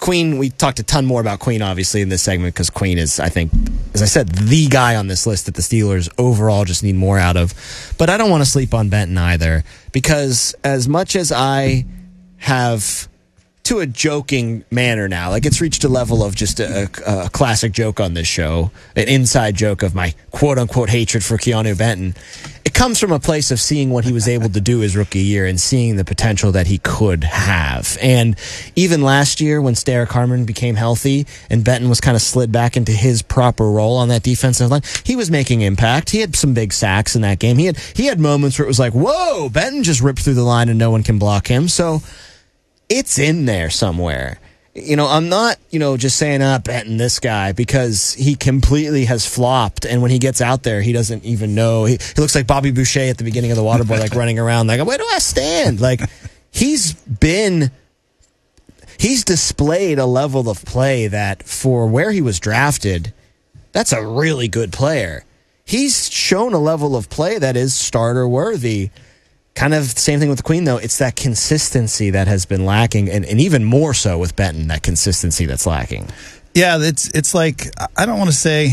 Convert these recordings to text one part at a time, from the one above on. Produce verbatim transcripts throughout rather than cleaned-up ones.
Queen, we talked a ton more about Queen, obviously, in this segment because Queen is, I think, as I said, the guy on this list that the Steelers overall just need more out of. But I don't want to sleep on Benton either because as much as I have, to a joking manner now, like it's reached a level of just a, a, a classic joke on this show, an inside joke of my quote-unquote hatred for Keanu Benton. It comes from a place of seeing what he was able to do his rookie year and seeing the potential that he could have. And even last year when Derek Harmon became healthy and Benton was kind of slid back into his proper role on that defensive line, he was making impact. He had some big sacks in that game. He had he had moments where it was like, whoa, Benton just ripped through the line and no one can block him. So it's in there somewhere. You know, I'm not, you know, just saying, ah, Benton, this guy, because he completely has flopped. And when he gets out there, he doesn't even know. He, he looks like Bobby Boucher at the beginning of the Waterboy, like running around, like, where do I stand? Like, he's been, he's displayed a level of play that for where he was drafted, that's a really good player. He's shown a level of play that is starter worthy. Kind of the same thing with the Queen, though. It's that consistency that has been lacking, and, and even more so with Benton, that consistency that's lacking. Yeah, it's it's like, I don't want to say,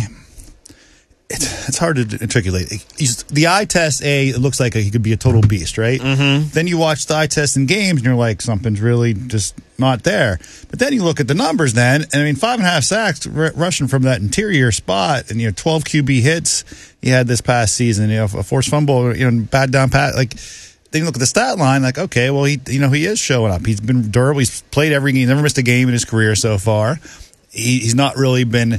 it's, it's hard to articulate. He's, the eye test, A, it looks like he could be a total beast, right? Mm-hmm. Then you watch the eye test in games, and you're like, something's really just not there. But then you look at the numbers then, and I mean, five and a half sacks r- rushing from that interior spot, and you know, twelve Q B hits he had this past season, you know, a forced fumble, you know, bad down pat, like, then you look at the stat line, like, okay, well, he, you know, he is showing up. He's been durable. He's played every game. He's never missed a game in his career so far. He, he's not really been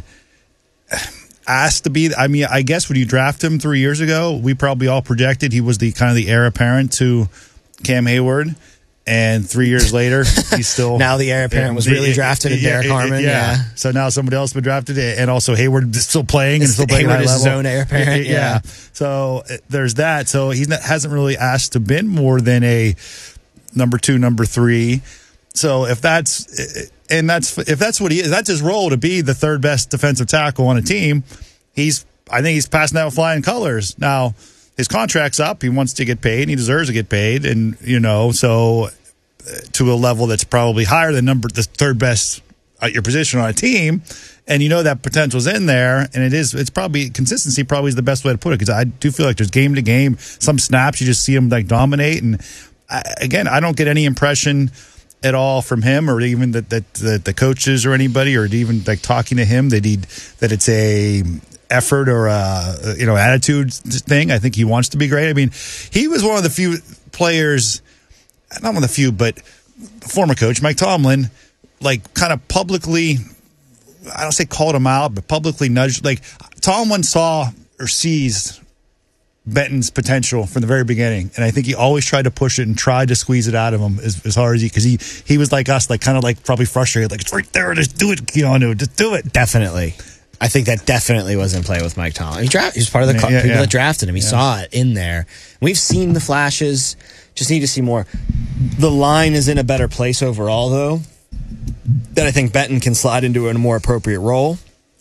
asked to be. I mean, I guess when you draft him three years ago, we probably all projected he was the kind of the heir apparent to Cam Hayward. And three years later, he's still now the heir apparent was really drafted in Derek Harmon. Yeah. yeah. So now somebody else been drafted, and also Hayward is still playing and still playing Hayward high is level. his own heir apparent. Yeah. yeah. So there's that. So he hasn't really asked to been more than a number two, number three. So if that's and that's if that's what he is, that's his role to be the third best defensive tackle on a team. He's I think he's passing out with flying colors now. His contract's up. He wants to get paid. And he deserves to get paid. And, you know, so uh, to a level that's probably higher than number the third best at your position on a team. And you know that potential's in there. And it is, it's probably, consistency probably is the best way to put it. Because I do feel like there's game to game, some snaps, you just see him like dominate. And I, again, I don't get any impression at all from him or even that, that, that the coaches or anybody or even like talking to him that he, that it's a effort or a, you know, attitude thing. I think he wants to be great. I mean, he was one of the few players, not one of the few, but former coach Mike Tomlin, like kind of publicly, I don't say called him out, but publicly nudged. Like Tomlin saw or sees Benton's potential from the very beginning, and I think he always tried to push it and tried to squeeze it out of him as, as hard as he, because he he was like us, like kind of like probably frustrated, like it's right there, just do it, Keanu, just do it. Definitely. I think that definitely was in play with Mike Tomlin. He, dra- he was part of the yeah, yeah, people yeah. that drafted him. He yeah. saw it in there. We've seen the flashes. Just need to see more. The line is in a better place overall, though, that I think Benton can slide into a more appropriate role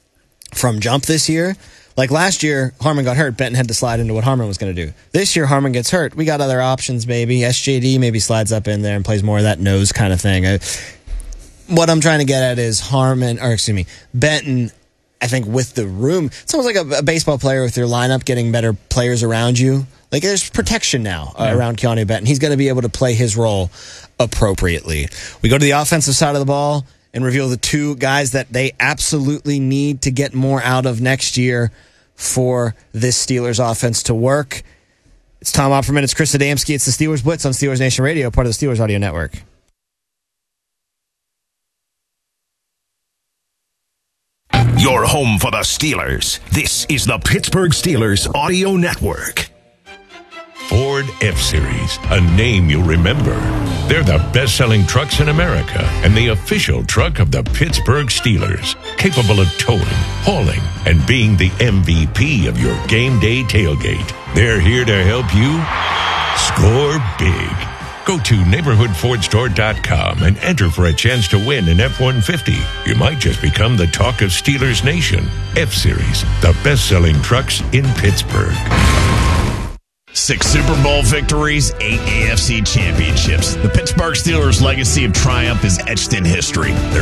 from jump this year. Like last year, Harmon got hurt. Benton had to slide into what Harmon was going to do. This year, Harmon gets hurt. We got other options, baby. S J D maybe slides up in there and plays more of that nose kind of thing. I, what I'm trying to get at is Harmon, or excuse me, Benton, I think with the room, it's almost like a, a baseball player with your lineup getting better players around you. Like there's protection now uh, yeah. around Keanu Benton. He's going to be able to play his role appropriately. We go to the offensive side of the ball and reveal the two guys that they absolutely need to get more out of next year for this Steelers offense to work. It's Tom Opperman. It's Chris Adamski. It's the Steelers Blitz on Steelers Nation Radio, part of the Steelers Audio Network. Your home for the Steelers. This is the Pittsburgh Steelers Audio Network. Ford F-Series, a name you'll remember. They're the best-selling trucks in America and the official truck of the Pittsburgh Steelers, capable of towing, hauling, and being the M V P of your game day tailgate. They're here to help you score big. Go to neighborhood ford store dot com and enter for a chance to win an F one fifty. You might just become the talk of Steelers Nation. F-Series, the best-selling trucks in Pittsburgh. Six Super Bowl victories, eight A F C championships. The Pittsburgh Steelers' legacy of triumph is etched in history. Their